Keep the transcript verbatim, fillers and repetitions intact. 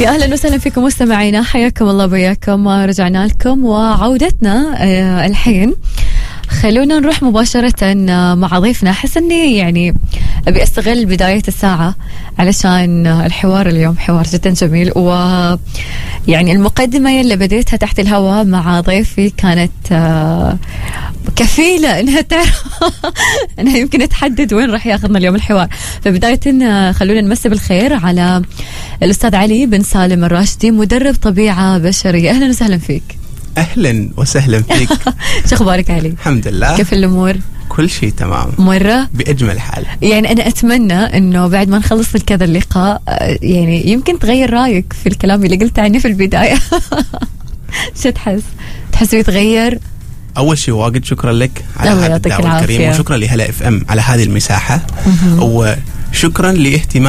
يا أهلا وسهلا فيكم مستمعينا، حياكم الله بياكم. رجعنا لكم وعودتنا الحين. خلونا نروح مباشرة مع ضيفنا. أحس أني يعني أبي أستغل بداية الساعة علشان الحوار اليوم حوار جدا جميل، ويعني المقدمة يلي بديتها تحت الهواء مع ضيفي كانت كفيلة أنها تعرف أنها يمكن تحدد وين راح ياخذنا اليوم الحوار. فبداية خلونا نمسي بالخير على الأستاذ علي بن سالم الراشدي، مدرب طبيعة بشرية. أهلا وسهلا فيك. أهلا وسهلا فيك. شو أخبارك علي؟ الحمد لله. كيف الأمور؟ كل شيء تمام مرة بأجمل حال. يعني أنا أتمنى أنه بعد ما نخلص كذا اللقاء يعني يمكن تغير رأيك في الكلام اللي قلت عنه في البداية. شو تحس؟ تحس يتغير؟ أول شيء واجد شكرا لك على هذا الدعوة الكريم، وشكرا لهلا اف ام على هذه المساحة، وشكرا لاهتمام